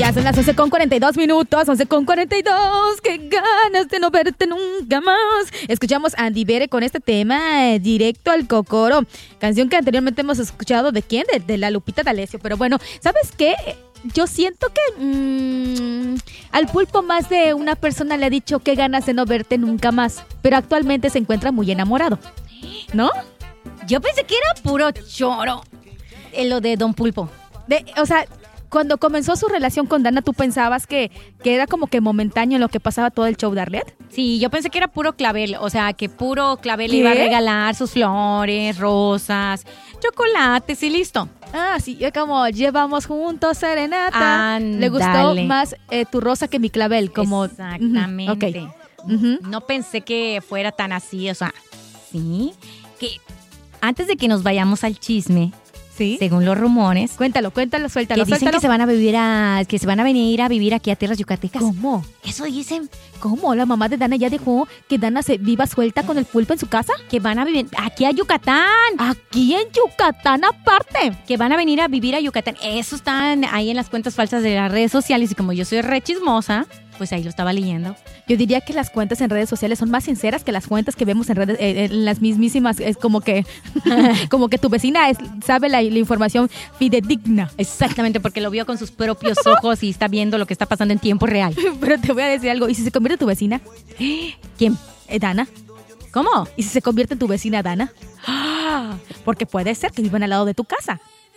Ya son las 11:42, 11:42. Qué ganas de no verte nunca más. Escuchamos a Andy Bere con este tema, Directo al Cocoro. Canción que anteriormente hemos escuchado, ¿de quién? De la Lupita D'Alessio. Pero bueno, ¿sabes qué? Yo siento que al Pulpo más de una persona le ha dicho qué ganas de no verte nunca más. Pero actualmente se encuentra muy enamorado, ¿no? Yo pensé que era puro choro lo de Don Pulpo. O sea, cuando comenzó su relación con Dana, ¿tú pensabas que era como que momentáneo en lo que pasaba todo el show de Arlet? Sí, yo pensé que era puro clavel, o sea, que puro clavel le ¿Qué? iba a regalar sus flores, rosas, chocolates y listo. Ah, sí, es como llevamos juntos serenata. Ándale. Le gustó más tu rosa que mi clavel, como... Exactamente. Ok. Ujú. No pensé que fuera tan así, o sea, sí, que antes de que nos vayamos al chisme, ¿Sí? según los rumores, Cuéntalo, suéltalo. que dicen que se van a venir a vivir aquí a tierras yucatecas. ¿Cómo? Eso dicen, ¿Cómo? ¿La mamá de Dana ya dejó que Dana se viva suelta con el Pulpo en su casa? que van a vivir aquí a Yucatán. Aquí en Yucatán aparte. Que van a venir a vivir a Yucatán. Eso están ahí en las cuentas falsas de las redes sociales y como yo soy re chismosa, pues ahí lo estaba leyendo. Yo diría que las cuentas en redes sociales son más sinceras que las cuentas que vemos en redes, en las mismísimas. Es como que como que tu vecina sabe la información fidedigna. Exactamente, porque lo vio con sus propios ojos y está viendo lo que está pasando en tiempo real. Pero te voy a decir algo. ¿Y si se convierte en tu vecina? ¿Quién? Dana. ¿Cómo? ¿Y si se convierte en tu vecina Dana? Porque puede ser que vivan al lado de tu casa.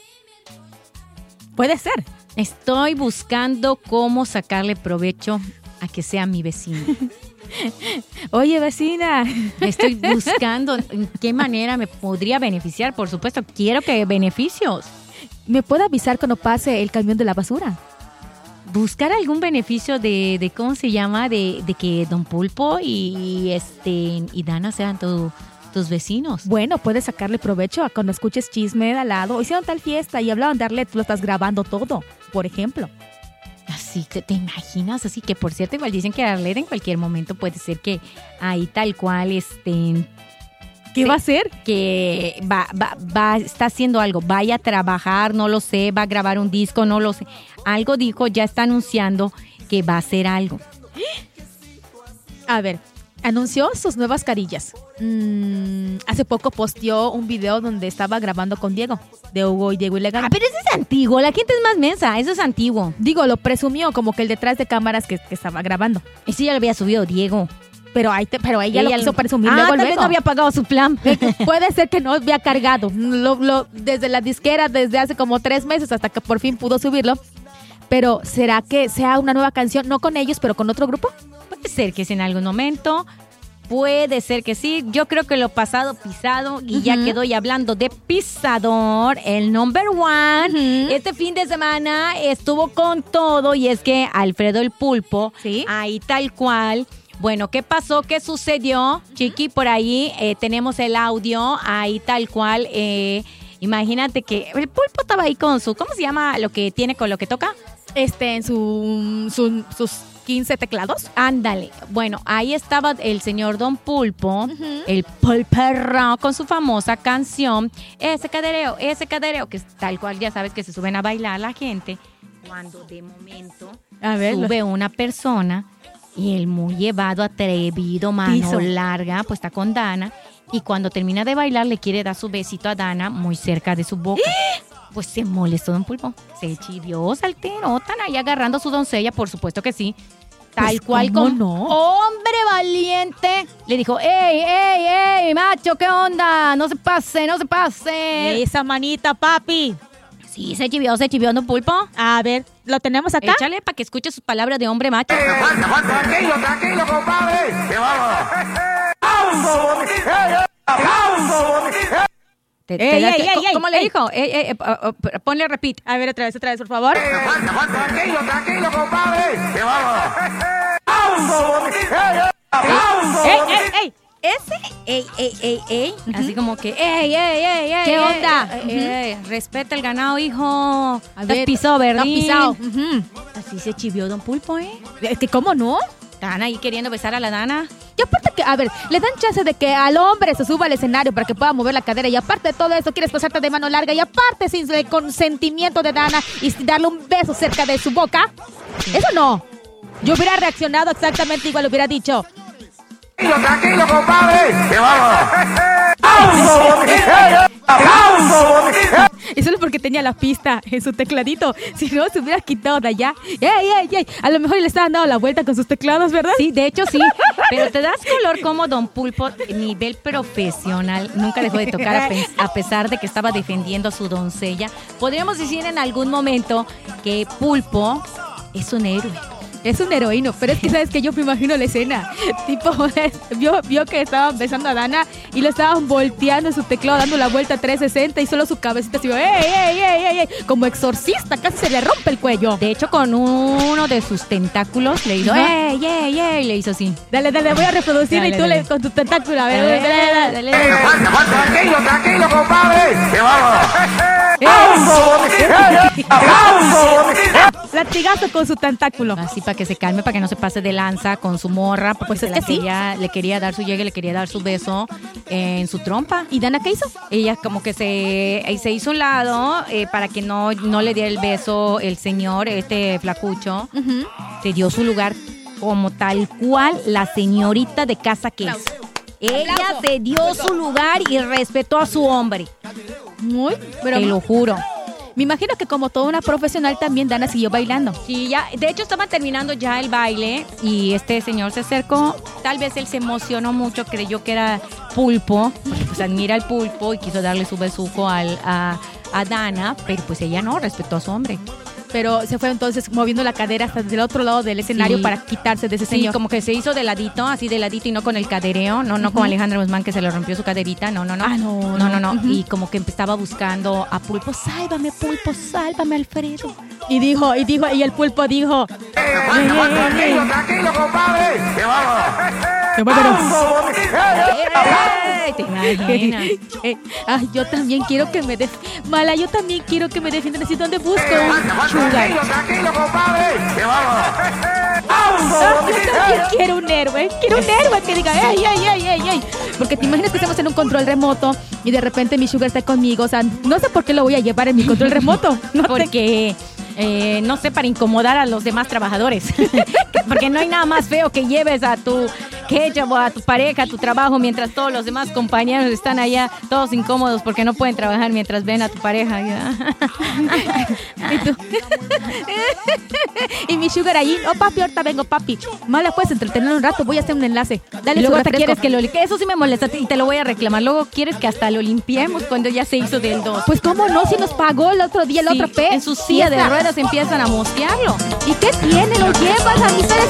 Puede ser. Estoy buscando cómo sacarle provecho a que sea mi vecino. Oye, vecina. Estoy buscando en qué manera me podría beneficiar. Por supuesto, quiero que beneficios. ¿Me puede avisar cuando pase el camión de la basura? Buscar algún beneficio de ¿cómo se llama? De que Don Pulpo y Dana sean tus vecinos. Bueno, puedes sacarle provecho a cuando escuches chisme de al lado. Hicieron tal fiesta y hablaban de Arlet, tú lo estás grabando todo, por ejemplo. Así que te imaginas, así que por cierto, igual dicen que Arlet en cualquier momento puede ser que ahí tal cual ¿Qué va a hacer? que está haciendo algo, vaya a trabajar, no lo sé, va a grabar un disco, no lo sé. Algo dijo, ya está anunciando que va a hacer algo. A ver, anunció sus nuevas carillas. Hace poco posteó un video donde estaba grabando con Diego, de Hugo y Diego Ilegal. Ah, pero ese es antiguo, la gente es más mensa, eso es antiguo. Digo, lo presumió como que el detrás de cámaras que estaba grabando. Ese ya lo había subido Diego. Pero ella lo quiso presumir luego. Tal vez no había pagado su plan. Puede ser que no había cargado. Desde la disquera, desde hace como 3 meses hasta que por fin pudo subirlo. Pero ¿será que sea una nueva canción? No con ellos, pero con otro grupo. Puede ser que es en algún momento. Puede ser que sí. Yo creo que lo pasado pisado y ya quedó. Y hablando de pisador, el number one, este fin de semana estuvo con todo. Y es que Alfredo el Pulpo, ¿sí? Ahí tal cual. Bueno, ¿qué pasó? ¿Qué sucedió? Chiqui, por ahí tenemos el audio, ahí tal cual. Imagínate que el Pulpo estaba ahí con su, ¿cómo se llama lo que tiene con lo que toca? En sus 15 teclados. Ándale. Bueno, ahí estaba el señor Don Pulpo, el Pulperro, con su famosa canción, ese cadereo, que es tal cual, ya sabes que se suben a bailar la gente. Cuando de momento sube una persona y el muy llevado, atrevido, mano larga, pues está con Dana. Y cuando termina de bailar, le quiere dar su besito a Dana muy cerca de su boca. Pues se molestó Don Pulpo. Se chivió, se alteró, tan ahí agarrando a su doncella, por supuesto que sí. Tal Pues, cual ¿cómo como no? hombre valiente. Le dijo, ¡ey, macho, qué onda! No se pase. Esa manita, papi. Sí, se chivió Don Pulpo. A ver, ¿lo tenemos acá? Échale para que escuche sus palabras de hombre macho. Tranquilo, compadre. ¡Que vamos! ¿Cómo le dijo? Ponle repeat. A ver, otra vez, por favor. Tranquilo, compadre. ¡Que vamos! ¡Ey! Ese, así como que, ¿qué onda? Respeta el ganado, hijo. Te pisado, ¿verdad? pisado. Así se chivió Don Pulpo, Es que, ¿cómo no? Están ahí queriendo besar a la Dana. Y aparte que, a ver, le dan chance de que al hombre se suba al escenario para que pueda mover la cadera. Y aparte de todo eso, quieres pasarte de mano larga. Y aparte, sin el consentimiento de Dana y darle un beso cerca de su boca. Eso no. Yo hubiera reaccionado exactamente igual, hubiera dicho. Tranquilo, compadre. ¡Que vamos! ¡Aplausos! Y solo porque tenía la pista en su tecladito. Si no, se hubiera quitado de allá. ¡Ey! A lo mejor le estaban dando la vuelta con sus teclados, ¿verdad? Sí, de hecho sí. Pero te das color como Don Pulpo, nivel profesional. Nunca dejó de tocar a pesar de que estaba defendiendo a su doncella. Podríamos decir en algún momento que Pulpo es un héroe. Es un heroíno, pero es que sabes que yo me imagino la escena. Tipo, vio que estaban besando a Dana y lo estaban volteando en su teclado, dando la vuelta 360 y solo su cabecita así, ¡ey! Como exorcista, casi se le rompe el cuello. De hecho, con uno de sus tentáculos le hizo, ¡ey! Le hizo así. Dale, voy a reproducirlo y tú con tu tentáculo. A ver, dale. Tranquilo, compadre. ¡Que vamos! Latigazo con su tentáculo. Así para que se calme, para que no se pase de lanza con su morra, porque Pues es que sí. le quería dar su llegue, le quería dar su beso en su trompa. ¿Y Dana qué hizo? Ella como que se hizo un lado para que no le diera el beso el señor, este flacucho. Se dio su lugar como tal cual la señorita de casa que es. Ella se dio su lugar y respetó a su hombre. Pero Te lo juro. me imagino que como toda una profesional también Dana siguió bailando. Sí, ya, de hecho estaban terminando ya el baile y este señor se acercó. Tal vez él se emocionó mucho, creyó que era Pulpo, porque pues admira al Pulpo y quiso darle su besuco a Dana, pero pues ella no, respetó a su hombre. Pero se fue entonces moviendo la cadera hasta del otro lado del escenario Sí. para quitarse de ese Sí, señor. como que se hizo de ladito, así de ladito y no con el cadereo, no como Alejandra Guzmán que se le rompió su caderita, no. Ah, no. Y como que estaba buscando a Pulpo, sálvame Alfredo. Y el Pulpo dijo, Tranquilo, compadre. ¡Que vamos! ¿Te imaginas? yo también quiero que me yo también quiero que me defiendan. Así donde busco un sugar. Tranquilo, compadre. ¡Que vamos! Yo también quiero un héroe que diga ey. Porque te imaginas que estamos en un control remoto y de repente mi sugar está conmigo. O sea, no sé por qué lo voy a llevar en mi control remoto. Porque, no sé, para incomodar a los demás trabajadores. Porque no hay nada más feo que lleves a tu pareja, a tu trabajo, mientras todos los demás compañeros están allá todos incómodos porque no pueden trabajar mientras ven a tu pareja. Y tú. Y mi sugar ahí, papi, ahorita vengo, papi. Mala, puedes entretener un rato, voy a hacer un enlace. Dale, Y luego su te refresco. quieres que eso sí me molesta y te lo voy a reclamar. Luego quieres que hasta lo limpiemos cuando ya se hizo del 2. Pues cómo no, si nos pagó el otro día el otro pez. En su silla de ruedas empiezan a mosquearlo. ¿Y qué tiene? Lo llevas a mis